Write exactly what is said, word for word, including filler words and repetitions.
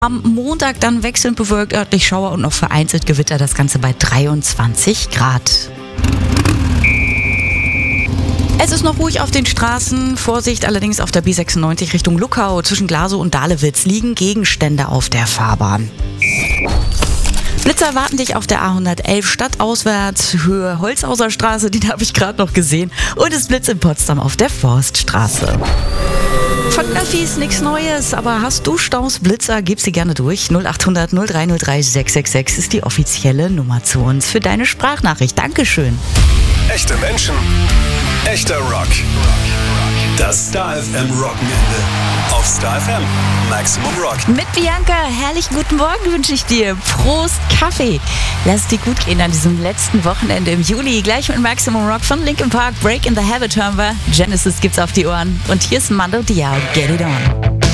Am Montag dann wechselnd bewölkt, örtlich Schauer und noch vereinzelt Gewitter, das Ganze bei dreiundzwanzig Grad. Es ist noch ruhig auf den Straßen. Vorsicht allerdings auf der B sechsundneunzig Richtung Luckau. Zwischen Glasow und Dahlewitz liegen Gegenstände auf der Fahrbahn. Blitzer erwarten dich auf der A hundertelf stadtauswärts, Höhe Holzhauser Straße, den habe ich gerade noch gesehen. Und es blitzt in Potsdam auf der Forststraße. Von Öffis nichts Neues, aber hast du Staus, Blitzer, gib sie gerne durch. null acht hundert null drei null drei sechs sechs sechs ist die offizielle Nummer zu uns für deine Sprachnachricht. Dankeschön. Echte Menschen, echter Rock. Das Star F M Wochenende auf Star F M Maximum Rock. Mit Bianca, herrlichen guten Morgen wünsche ich dir. Prost Kaffee. Lass es dir gut gehen an diesem letzten Wochenende im Juli. Gleich mit Maximum Rock von Linkin Park, Break in the Habit hören wir. Genesis gibt's auf die Ohren. Und hier ist Mando Diao, Get It On.